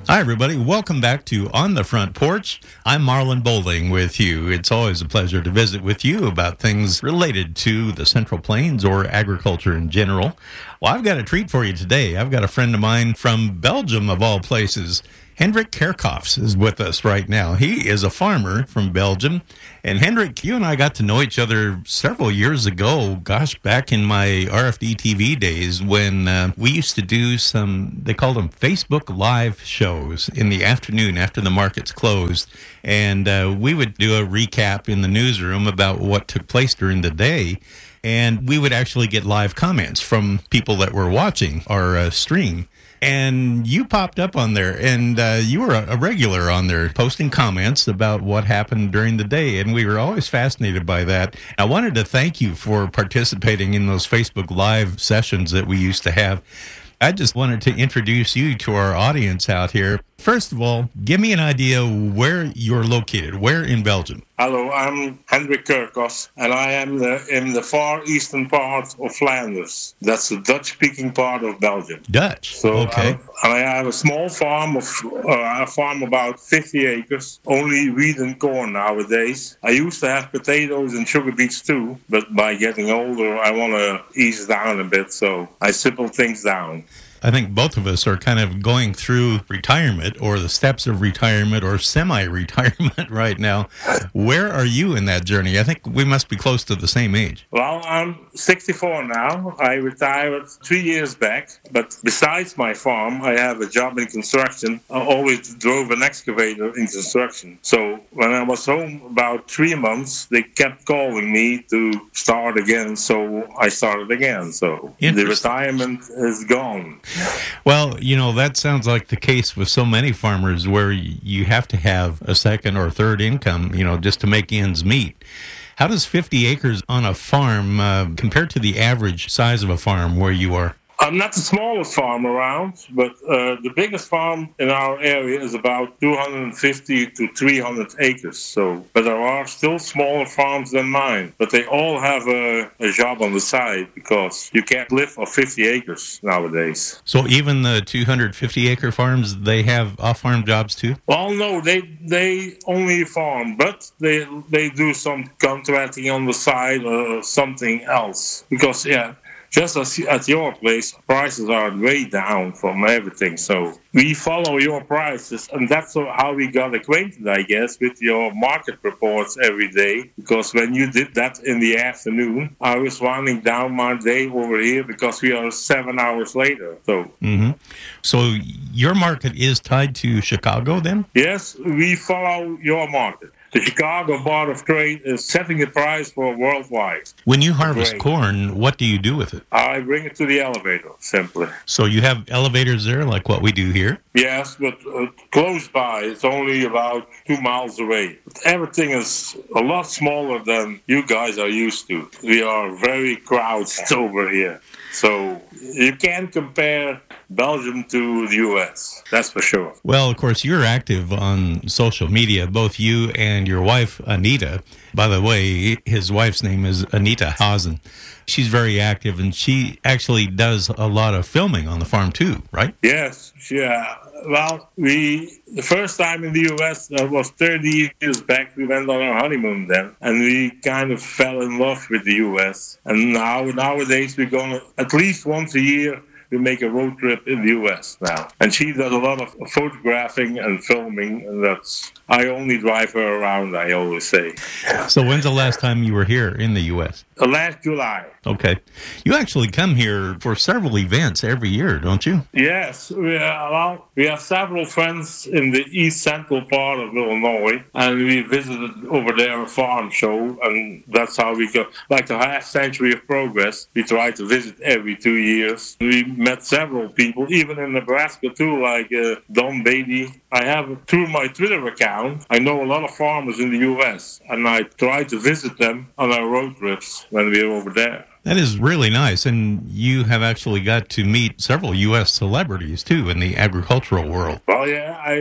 Hi, everybody. Welcome back to On the Front Porch. I'm Marlon Bowling with you. It's always a pleasure to visit with you about things related to the Central Plains or agriculture in general. Well, I've got a treat for you today. I've got a friend of mine from Belgium, of all places. Hendrik Kerkhoffs is with us right now. He is a farmer from Belgium. And Hendrik, you and I got to know each other several years ago, gosh, back in my R F D T V days when uh, we used to do some, they called them Facebook Live shows in the afternoon after the markets closed. And uh, we would do a recap in the newsroom about what took place during the day. And we would actually get live comments from people that were watching our uh, stream. And you popped up on there, and uh, you were a, a regular on there posting comments about what happened during the day, and we were always fascinated by that. I wanted to thank you for participating in those Facebook Live sessions that we used to have. I just wanted to introduce you to our audience out here. First of all, give me an idea where you're located. Where in Belgium? Hello, I'm Hendrik Kerkhoffs, and I am the, in the far eastern part of Flanders. That's the Dutch-speaking part of Belgium. Dutch. So, okay. I, and I have a small farm of uh, a farm about fifty acres, only wheat and corn nowadays. I used to have potatoes and sugar beets too, but by getting older, I want to ease down a bit, so I simple things down. I think both of us are kind of going through retirement or the steps of retirement or semi-retirement right now. Where are you in that journey? I think we must be close to the same age. Well, I'm sixty-four now. I retired three years back. But besides my farm, I have a job in construction. I always drove an excavator in construction. So when I was home about three months, they kept calling me to start again. So I started again. So the retirement is gone. Well, you know, that sounds like the case with so many farmers where you have to have a second or third income, you know, just to make ends meet. How does fifty acres on a farm uh, compare to the average size of a farm where you are? I'm not the smallest farm around, but uh, the biggest farm in our area is about two hundred fifty to three hundred acres. So, but there are still smaller farms than mine, but they all have a, a job on the side because you can't live off fifty acres nowadays. So even the two hundred fifty acre farms, they have off-farm jobs too? Well, no, they they only farm, but they they do some contracting on the side or something else because, yeah, just as at your place, prices are way down from everything. So we follow your prices, and that's how we got acquainted, I guess, with your market reports every day. Because when you did that in the afternoon, I was winding down my day over here because we are seven hours later. So, mm-hmm. So your market is tied to Chicago then? Yes, we follow your market. The Chicago Board of Trade is setting the price for worldwide. When you harvest Great. corn, what do you do with it? I bring it to the elevator, simply. So you have elevators there, like what we do here? Yes, but uh, close by. It's only about two miles away. But everything is a lot smaller than you guys are used to. We are very crowded over here. So you can't compare Belgium to the U S, that's for sure. Well, of course, you're active on social media, both you and your wife, Anita. By the way, his wife's name is Anita Hazen. She's very active, and she actually does a lot of filming on the farm too, right? Yes, yeah. Well, we the first time in the U S, that was thirty years back, we went on our honeymoon then, and we kind of fell in love with the U S. And now, nowadays, we're going at least once a year, we make a road trip in the U S now. And she does a lot of photographing and filming, and that's, I only drive her around, I always say. So when's the last time you were here in the U S? Last July. Okay. You actually come here for several events every year, don't you? Yes. We, are, well, we have several friends in the east central part of Illinois, and we visited over there a farm show, and that's how we go. Like the half century of progress, we try to visit every two years. We met several people, even in Nebraska too, like uh, Don Beatty. I have, through my Twitter account, I know a lot of farmers in the U S, and I try to visit them on our road trips when we're over there. That is really nice, and you have actually got to meet several U S celebrities too in the agricultural world. Well, yeah, I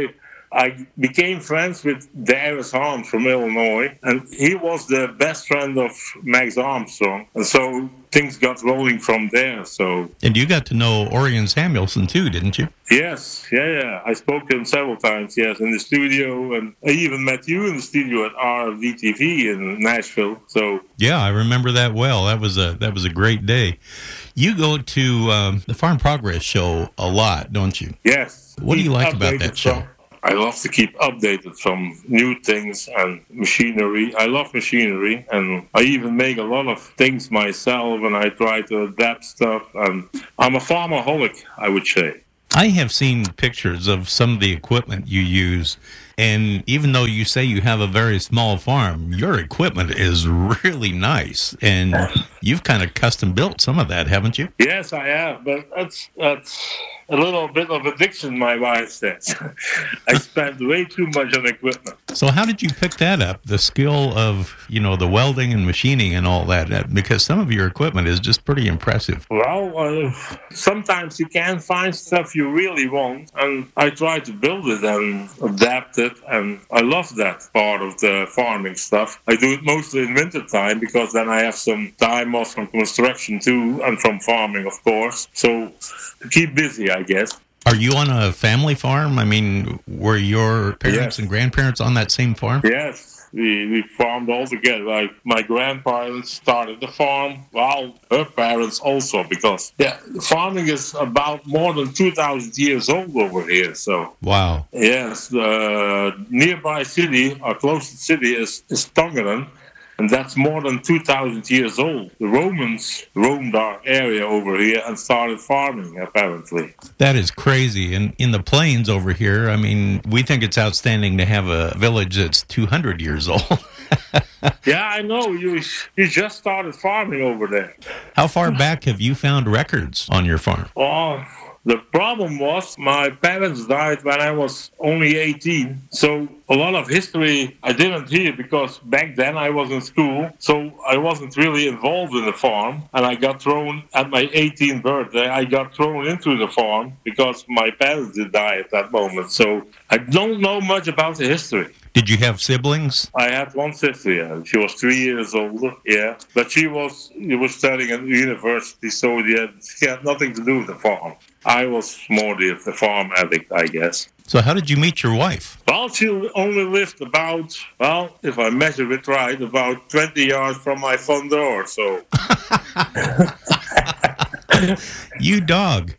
I became friends with Darius Harms from Illinois, and he was the best friend of Max Armstrong. And so things got rolling from there. So And you got to know Orion Samuelson too, didn't you? yes, yeah, yeah. I spoke to him several times, yes, in the studio, and I even met you in the studio at R V T V in Nashville. So Yeah, I remember that well. That was a that was a great day. You go to um, the Farm Progress show a lot, don't you? yes. What do you keep like about updated that show? from- I love to keep updated from new things and machinery. I love machinery, and I even make a lot of things myself, and I try to adapt stuff. And I'm a farmaholic, I would say. I have seen pictures of some of the equipment you use, and even though you say you have a very small farm, your equipment is really nice, and you've kind of custom built some of that, haven't you? Yes, I have, but that's that's a little bit of addiction, my wife says. I spend way too much on equipment. So how did you pick that up, the skill of, you know, the welding and machining and all that? That- Because some of your equipment is just pretty impressive. Well, uh, sometimes you can find stuff you really want, and I try to build it and adapt it, and I love that part of the farming stuff. I do it mostly in winter time because then I have some time off from construction too, and from farming, of course. So to keep busy, I guess. Are you on a family farm? I mean, were your parents and grandparents on that same farm? Yes, we, we farmed all together. Like my grandparents started the farm, well, her parents also, because yeah, farming is about more than two thousand years old over here. So Wow. yes, the nearby city, our closest city is, is Tongeren, and that's more than two thousand years old. The Romans roamed our area over here and started farming, apparently. That is crazy. And in the plains over here, I mean, we think it's outstanding to have a village that's two hundred years old. Yeah, I know. You you just started farming over there. How far back have you found records on your farm? Well, the problem was my parents died when I was only eighteen. So a lot of history I didn't hear because back then I was in school. So I wasn't really involved in the farm. And I got thrown at my eighteenth birthday. I got thrown into the farm because my parents did die at that moment. So I don't know much about the history. Did you have siblings? I had one sister, yeah. She was three years older, yeah. But she was she was studying at university, so she had, she had nothing to do with the farm. I was more the, the farm addict, I guess. So how did you meet your wife? Well, she only lived about, well, if I measure it right, about twenty yards from my front door, so... You dog.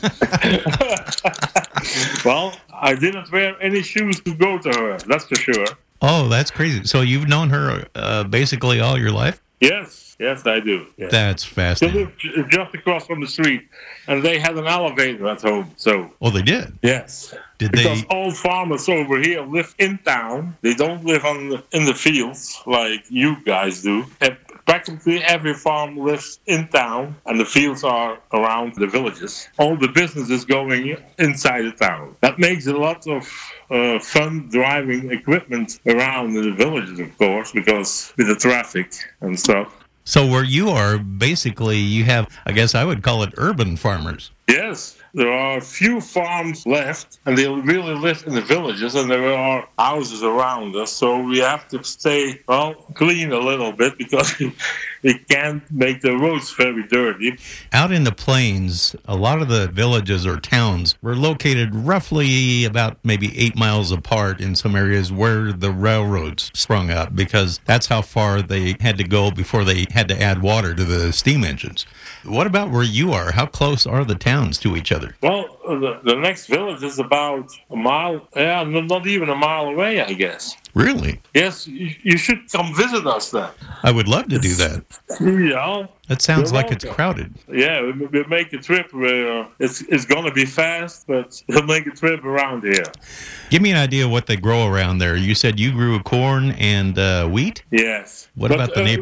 Well, I didn't wear any shoes to go to her, that's for sure. Oh, that's crazy. So you've known her uh, basically all your life? Yes, yes, I do. Yes. That's She fascinating. lived ju- just across from the street, and they had an elevator at home, so... Oh, they did? Yes. Did because they? all farmers over here live in town. They don't live on the, in the fields like you guys do. And practically every farm lives in town, and the fields are around the villages. All the business is going inside the town. That makes a lot of uh, fun driving equipment around in the villages, of course, because with the traffic and stuff. So where you are, basically, you have, I guess I would call it urban farmers. Yes, there are few farms left, and they really live in the villages, and there are houses around us, so we have to stay, well, clean a little bit, because we can't make the roads very dirty. Out in the plains, a lot of the villages or towns were located roughly about maybe eight miles apart in some areas where the railroads sprung up, because that's how far they had to go before they had to add water to the steam engines. What about where you are? How close are the towns to each other? Well, the, the next village is about a mile, yeah, no- not even a mile away, I guess. Really? Yes, you, you should come visit us then. I would love to do that. Yeah. That sounds You're like it's welcome. crowded. Yeah, we, we make a trip where it's it's gonna be fast, but we'll make a trip around here. Give me an idea of what they grow around there. You said you grew corn and uh, wheat? Yes. What But, about the uh, neighbors?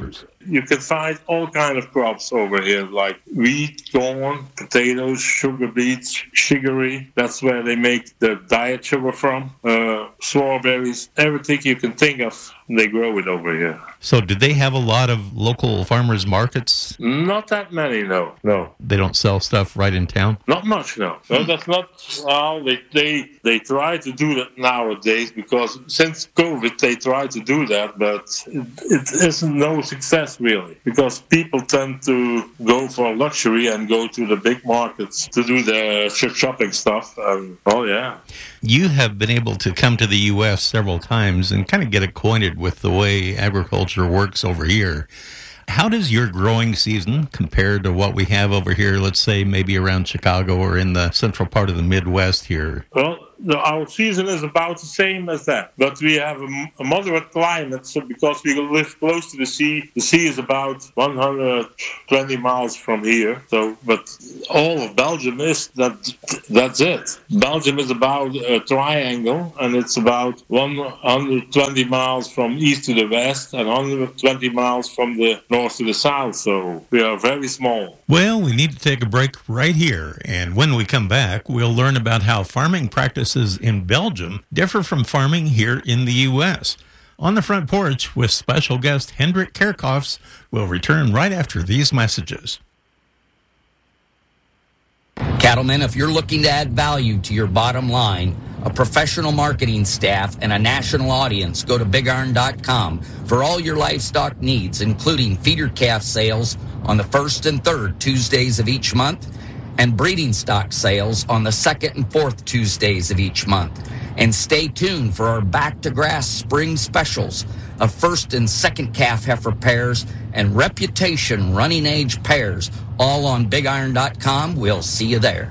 you can find all kind of crops over here, like wheat, corn, potatoes, sugar beets, chicory. That's where they make the diet sugar from. Uh, strawberries, everything you can think of, they grow it over here. So do they have a lot of local farmers markets? Not that many, no. No. They don't sell stuff right in town? Not much, no. No, that's not how they, they, they try to do that nowadays, because since COVID they try to do that, but it, it isn't no success really, because people tend to go for luxury and go to the big markets to do their shopping stuff. And, oh, yeah. You have been able to come to the U S several times and kind of get acquainted with the way agriculture works over here. How does your growing season compare to what we have over here, let's say maybe around Chicago or in the central part of the Midwest here? Well, the, our season is about the same as that, but we have a, a moderate climate, so because we live close to the sea. The sea is about one hundred twenty miles from here. So, but all of Belgium is that. That's it. Belgium is about a triangle, and it's about one hundred twenty miles from east to the west, and one hundred twenty miles from the north to the south. So we are very small. Well, we need to take a break right here, and when we come back, we'll learn about how farming practices in Belgium differ from farming here in the U S. On the Front Porch with special guest Hendrik Kerkhoffs will return right after these messages. Cattlemen, if you're looking to add value to your bottom line, a professional marketing staff, and a national audience, go to big iron dot com for all your livestock needs, including feeder calf sales on the first and third Tuesdays of each month, and breeding stock sales on the second and fourth Tuesdays of each month. And stay tuned for our Back to Grass spring specials of first and second calf heifer pairs and reputation running age pairs, all on big iron dot com. We'll see you there.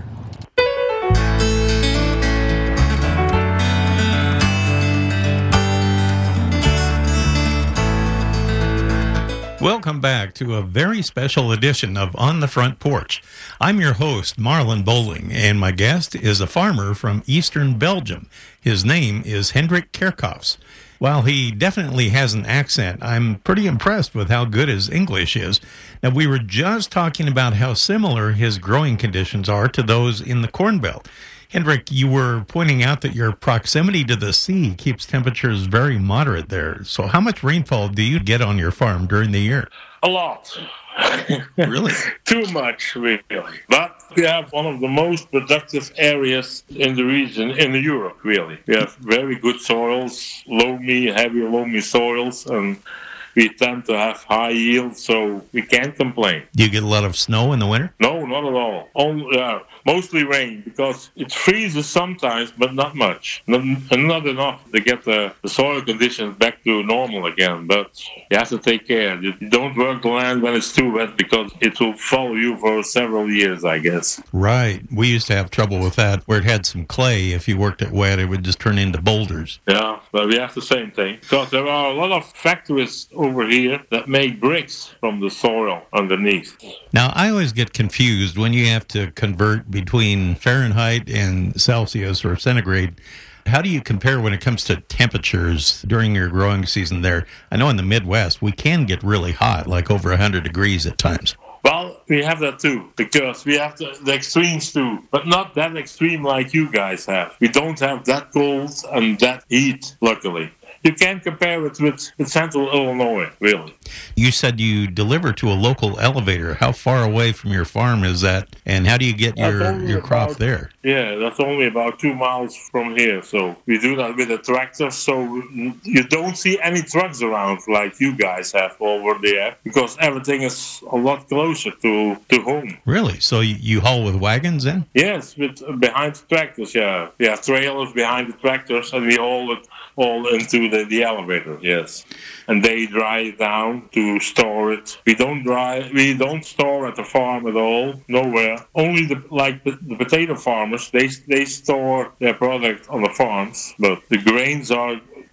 Welcome back to a very special edition of On the Front Porch. I'm your host, Marlon Bowling, and my guest is a farmer from eastern Belgium. His name is Hendrik Kerkhoffs. While he definitely has an accent, I'm pretty impressed with how good his English is. Now, we were just talking about how similar his growing conditions are to those in the Corn Belt. Hendrik, you were pointing out that your proximity to the sea keeps temperatures very moderate there. So how much rainfall do you get on your farm during the year? A lot. Really? Too much, really. But we have one of the most productive areas in the region, in Europe, really. We have very good soils, loamy, heavy loamy soils, and we tend to have high yield, so we can't complain. Do you get a lot of snow in the winter? No, not at all. Only, uh, mostly rain, because it freezes sometimes, but not much. Not, not enough to get the, the soil conditions back to normal again. But you have to take care. You don't work the land when it's too wet, because it will follow you for several years, I guess. Right. We used to have trouble with that, where it had some clay. If you worked it wet, it would just turn into boulders. Yeah, but we have the same thing. Because there are a lot of factories over here that make bricks from the soil underneath. Now, I always get confused when you have to convert between Fahrenheit and Celsius or centigrade. How do you compare when it comes to temperatures during your growing season there? I know in the Midwest, we can get really hot, like over one hundred degrees at times. Well, we have that too, because we have the, the extremes too, but not that extreme like you guys have. We don't have that cold and that heat, luckily. You can't compare it with, with central Illinois, really. You said you deliver to a local elevator. How far away from your farm is that, and how do you get your, your crop about, there? Yeah, that's only about two miles from here. So we do that with a tractor, so you don't see any trucks around like you guys have over there, because everything is a lot closer to, to home. Really? So you, you haul with wagons then? Yes, with behind the tractors, yeah. We have trailers behind the tractors, and we haul it all into the, the elevator, yes. And they drive down to store it. We don't drive, we don't store at the farm at all, nowhere. Only the like the, the potato farmers, they they store their product on the farms, but the grains are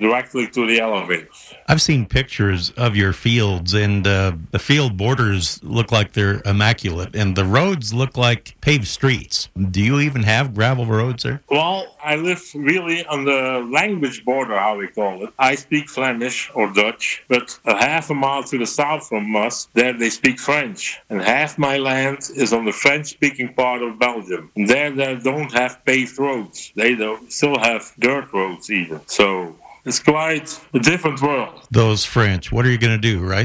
directly to the elevators. I've seen pictures of your fields, and uh, the field borders look like they're immaculate, and the roads look like paved streets. Do you even have gravel roads there? Well, I live really on the language border, how we call it. I speak Flemish or Dutch, but a half a mile to the south from us, there they speak French. And half my land is on the French-speaking part of Belgium. And there they don't have paved roads. They don't, still have dirt roads even. So it's quite a different world. Those French, what are you going to do, right?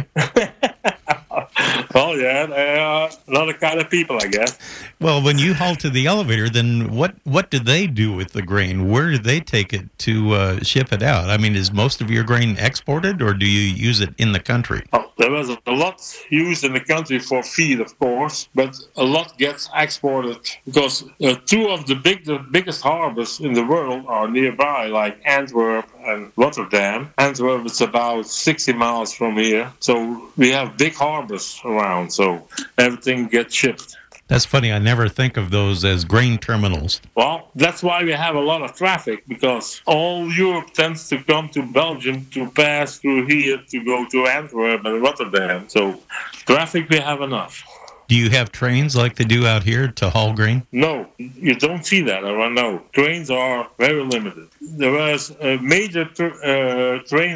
Well, yeah, they are another kind of people, I guess. Well, when you haul to the elevator, then what, what do they do with the grain? Where do they take it to uh, ship it out? I mean, is most of your grain exported, or do you use it in the country? Oh, there was a lot used in the country for feed, of course, but a lot gets exported because uh, two of the big, the biggest harbors in the world are nearby, like Antwerp and Rotterdam. Antwerp is about sixty miles from here, so we have big harbors around, so everything gets shipped. That's funny. I never think of those as grain terminals. Well, that's why we have a lot of traffic, because all Europe tends to come to Belgium to pass through here to go to Antwerp and Rotterdam. So traffic we have enough. Do you have trains like they do out here to haul grain? No, you don't see that around. No, trains are very limited. There was a major tr- uh, train